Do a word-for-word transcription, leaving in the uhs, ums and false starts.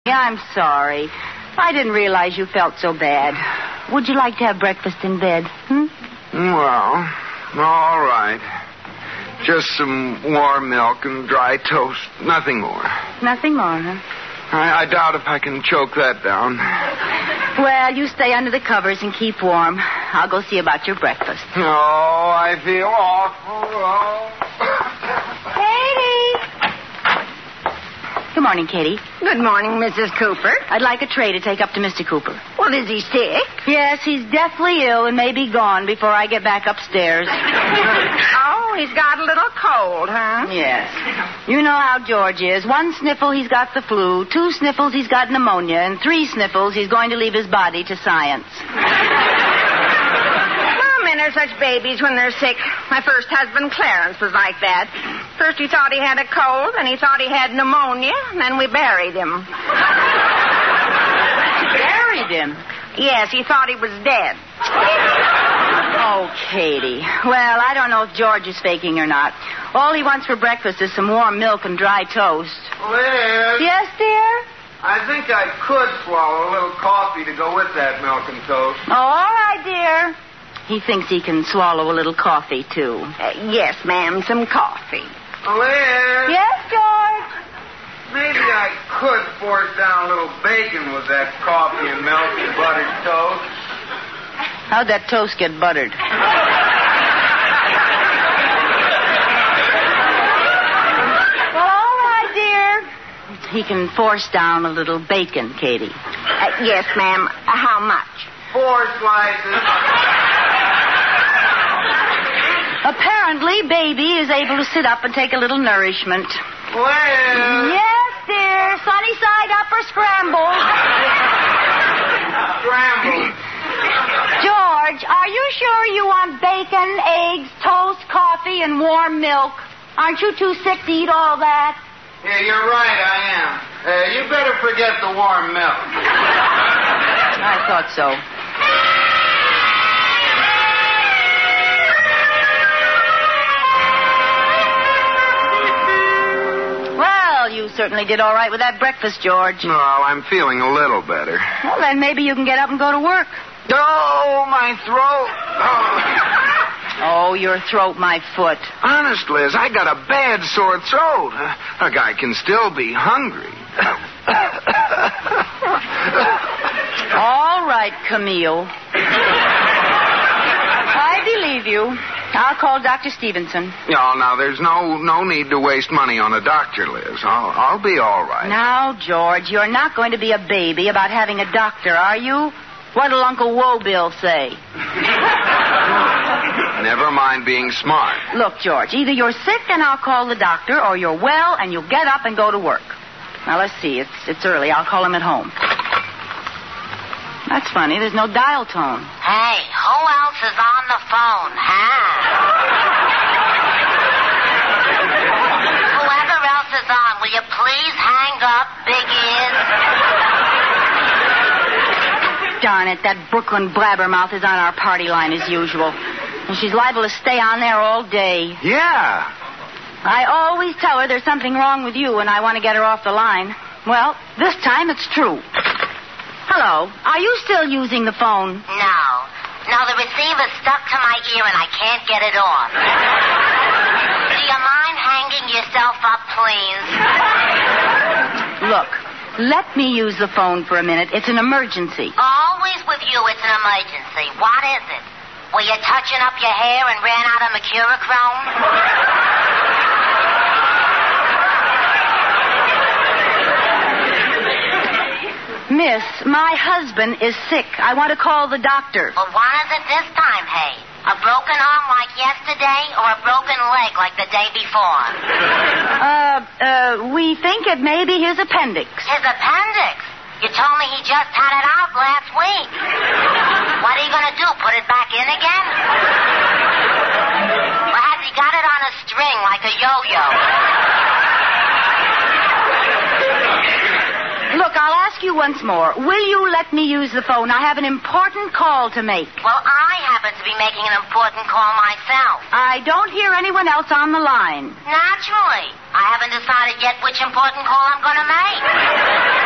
I'm sorry. I didn't realize you felt so bad. Would you like to have breakfast in bed? Hmm? Well, all right. Just some warm milk and dry toast. Nothing more. Nothing more, huh? I, I doubt if I can choke that down. Well, you stay under the covers and keep warm. I'll go see about your breakfast. Oh, I feel awful. Oh. Katie! Good morning, Katie. Good morning, Missus Cooper. I'd like a tray to take up to Mister Cooper. Well, is he sick? Yes, he's deathly ill and may be gone before I get back upstairs. Oh, he's got a little cold, huh? Yes. You know how George is. One sniffle, he's got the flu. Two sniffles, he's got pneumonia. And three sniffles, he's going to leave his body to science. Well, men are such babies when they're sick. My first husband, Clarence, was like that. First he thought he had a cold, then he thought he had pneumonia, and then we buried him. Buried him? Yes, he thought he was dead. Oh, Katie. Well, I don't know if George is faking or not. All he wants for breakfast is some warm milk and dry toast. Liz? Yes, dear? I think I could swallow a little coffee to go with that milk and toast. Oh, all right, dear. He thinks he can swallow a little coffee, too. Uh, yes, ma'am, some coffee. Liz? Yes, George? Maybe I could force down a little bacon with that coffee and milk and buttered toast. How'd that toast get buttered? Well, all right, dear. He can force down a little bacon, Katie. Uh, yes, ma'am. Uh, how much? Four slices. Apparently, baby is able to sit up and take a little nourishment. Liz? Yes, dear. Sunny side up or scrambled? Scrambled. George, are you sure you want bacon, eggs, toast, coffee, and warm milk? Aren't you too sick to eat all that? Yeah, you're right, I am. Uh, you better forget the warm milk. I thought so. Well, you certainly did all right with that breakfast, George. Well, I'm feeling a little better. Well, then maybe you can get up and go to work. Oh, my throat. Oh. Oh, your throat, my foot. Honest, Liz, I got a bad sore throat. A guy can still be hungry. All right, Camille. I believe you. I'll call Doctor Stevenson. No, now, there's no no need to waste money on a doctor, Liz. I'll, I'll be all right. Now, George, you're not going to be a baby about having a doctor, are you? What'll Uncle Wobill say? Never mind being smart. Look, George, either you're sick and I'll call the doctor, or you're well and you'll get up and go to work. Now, let's see. It's it's early. I'll call him at home. That's funny. There's no dial tone. Hey, who else is on the phone, huh? Whoever else is on, will you please hang up, big ears? Darn it, that Brooklyn blabbermouth is on our party line as usual. And she's liable to stay on there all day. Yeah. I always tell her there's something wrong with you and I want to get her off the line. Well, this time it's true. Hello. Are you still using the phone? No. No, the receiver's stuck to my ear and I can't get it off. Do you mind hanging yourself up, please? Look, let me use the phone for a minute. It's an emergency. Always with you, it's an emergency. What is it? Were you touching up your hair and ran out of Mercurochrome? Miss, my husband is sick. I want to call the doctor. Well, what is it this time, hey? A broken arm like yesterday or a broken leg like the day before? Uh, uh, we think it may be his appendix. His appendix? You told me he just had it out last week. What are you going to do, put it back in again? Or has he got it on a string like a yo-yo? Look, I'll ask you once more. Will you let me use the phone? I have an important call to make. Well, I happen to be making an important call myself. I don't hear anyone else on the line. Naturally. I haven't decided yet which important call I'm going to make.